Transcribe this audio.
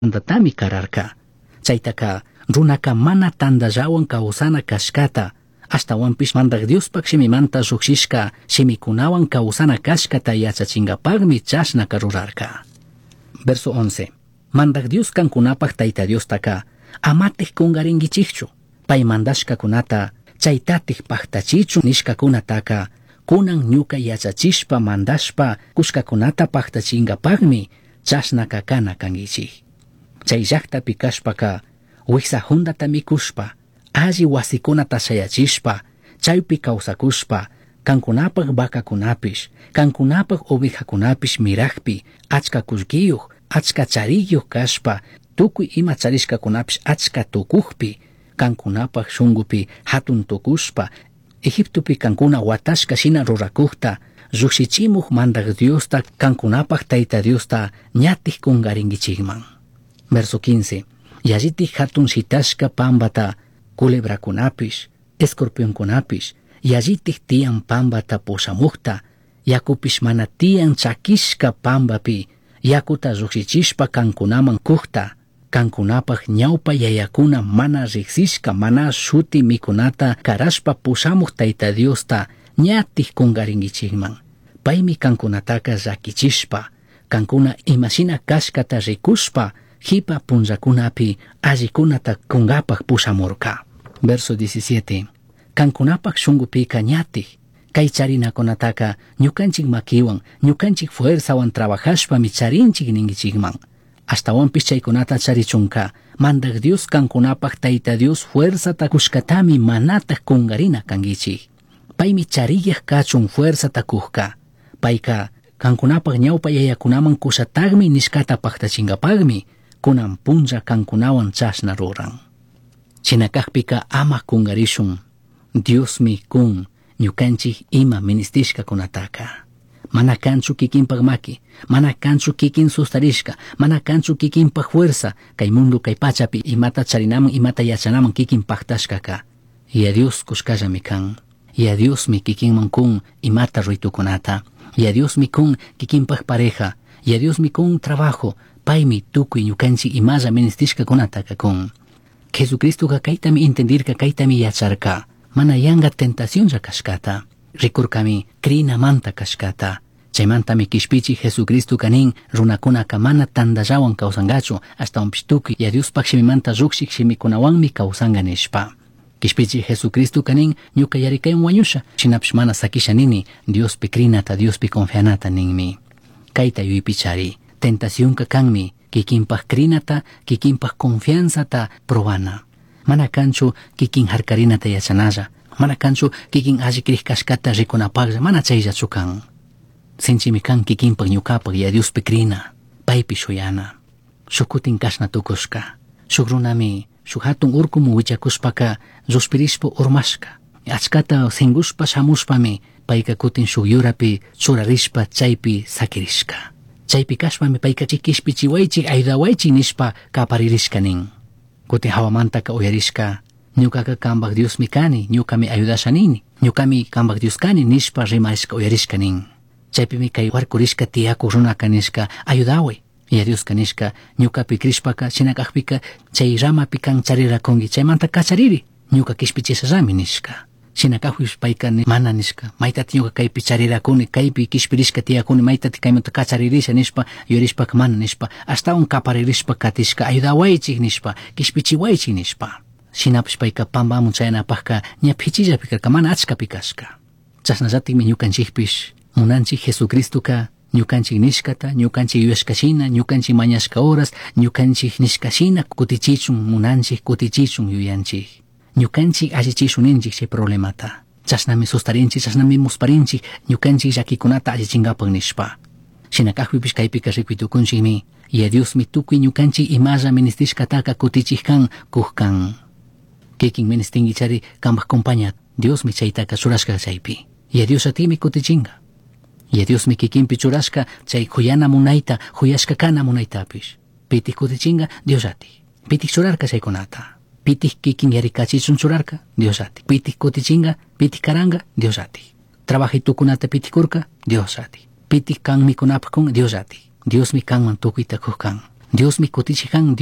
Tami kararka. Chaytaka runaka mana tandallawan kawsana kashkata ashtawanpish mandak Diospak shimimanta lluksishka shimikunawan kawsana kashkata yachachinkapakmi chashnaka rurarka. Verso 11. Mandak Dios kankunapak Tayta Diostaka amatik kungarinkichikchu pay mandashkakunata chaytatik paktachichu nishkakunataka kunan ñuka yachachishpa mandashpa kushkakunata paktachinkapakmi chashnaka kana kankichik. Chay llaktapi kashpaka wiksa hundata mikushpa alli wasikunata shayachishpa chaypi kawsakushpa kankunapak vakakunapish kankunapak ovejakunapish mirakpi achka kullkiyuq achka chariyuq kashpa tukuy ima charishkakunapish achka tukukpi kankunapak shunkupi hatun tukushpa Egiptopi kankuna watashka shina rurakukta llukshichimuq mandak Diosta kankunapak Tayta Diosta ñatik kungarinkichikman. Verso 15. Yallitik hatun shitashka pambata culebrakunapish escorpionkunapish yallitik tiyan pambata pushamukta yakupish mana tiyan chakishka pambapi yakuta llukshichishpa kankunaman kukta kankunapak ñawpa yayakuna mana riksishka mana shuti mikunata karashpa pushamuk Tayta Diosta ñatik kungarinkichikman. Paymi kankunataka llakichishpa kankuna imashina kashkata rikushpa hipa punllakunapi allikunata kungapak pushamurka. Verso 17. Kankunapak shungupika ñatik kay charinakunataka ñukanchik makiwan ñukanchik fuerzawan trabajashpami charinchik ninkichikman. Ashtawanpish chaykunata charichunka mandak Dios kankunapak Tayta Dios fuerzata kushkatami manata kungarina kankichik. Paymi chariyaq kachun fuerzata kujka. Payka kankunapak ñawpa yayakunaman kushatagmi nishkata paktachinkapakmi kunan punlla kankunawan chashna ruran. Chinakakpika ama kungarishun Diosmi kun ñukanchik ima ministishkakunataka. Mana kanchu kikinpak maki, mana kanchu kikin sustarishka, mana kanchu kikinpak fuerza kay mundo kay pachapi imata charinaman imata yachanaman kikin paktashkaka. Y Dios kushkallami kan. Y Dios mi kikinman kun imata ruitukunata. Y Dios mi kun kikinpak pareja. Y Dios mi kun trabajo. Paymi tukuy ñukanchik imalla ministishkakunataka kun. Jesucristo kaytami entendirka kaytami yacharka. Mana yanga tentación kashkata. Rikurkami krina manta kashkata. Chaymantami kishpichi Jesucristo kanin runakunaka mana tandallawan kawsangachu hasta tukuy y Diospak shimimanta lluksik shimikunawanmi kawsanga nishpa. Kishpichi Jesucristo kanin ñuka yarikayan wañusha shinapish mana sakisha nini Diospi krinata Diospi confianata ninmi. Kayta yuypichari tentacionka kanmi kikinpak krinata kikinpak confianzata probana. Mana kanchu kikin harkarinata yachanalla. Mana kanchu kikin alli kriq kashkata rikunapaqlla mana chayllachu kan. Sinchimi kan kikinpak ñukapak y Diospi krina paypi shuyana. Shukutin kashna tukushka. Shuk runami shuk hatun urkumu wichakushpaka lluspirishpa urmashka. Achkata singushpa shamushpami payka kutin shuk yurapi churarishpa chaypi sakirishka. Chaypi kashpami payka chikishpi chiwaychik ayudawaychik nishpa kaparirishka nin. Kutin hawamantaka uyarishka ñukaka kambak Diosmi kani ñukami ayudasha nini ñukami kambak Dios kani nishpa rimarishka uyarishka nin. Chaypimi kay warkurishka tiyaku runaka nishka ayudaway. Y Dios kanishka ñukapi krishpaka shinakakpika chay ramapi kan charirakunki chaymanta kachariri ñuka kishpichisa rami nishka. Shinakakpish payka mana nishka maytati ñuka kaypi charirakuni kaypi kishpirishka tiyakuni maytati kaymanta kacharirisha nishpa yurishpaka mana nishpa ashtawan kaparirishpa katishka ayudawaychik nishpa kishpichiwaychik nishpa. Shinapish payka pambamun chayanapakka ña phichillapi karka mana achkapi kashka. Chasnallatikmi ñukanchikpish munanchik Jesucristoka ñukanchik nishkata ñukanchik yuyashkashina ñukanchik mañashka horas ñukanchik nishkashina kutichichun munanchik kutichichun yuyanchik ñukanchik allichishunninchik chay problemata chasnami sustarinchik chasnami musparinchik ñukanchik llakikunata allichinkapak nishpa. Shinakakpipish kaypika rikuitukunchikmi y Diosmi tukuy ñukanchik imalla ministishkataka kutichik kan kuk kan. Kikin ministinki chari kambak compañía Diosmi chaytaka churashka chaypi y Diosatimi kutichinka. Y Diosmi kikinpi churashka chay huyana munayta huyashka kana munaytapish. Pitik kutichinga Diosati. Pitik churarka chaykunata. Pitik kikin yarikachichun churarka Diosati. Pitik kutichinga pitik karanga Diosati. Trabajitukunata pitikurka Diosati. Pitik kan mikunapakun Diosati. Diosmi kanman tukuyta kujkan. Dios mi kutichikan